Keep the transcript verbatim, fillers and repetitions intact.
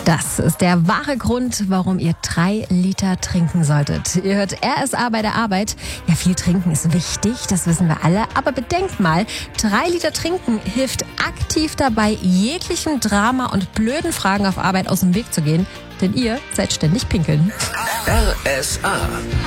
Das ist der wahre Grund, warum ihr drei Liter trinken solltet. Ihr hört R S A bei der Arbeit. Ja, viel trinken ist wichtig, das wissen wir alle. Aber bedenkt mal, drei Liter trinken hilft aktiv dabei, jeglichen Drama und blöden Fragen auf Arbeit aus dem Weg zu gehen. Denn ihr seid ständig pinkeln. R S A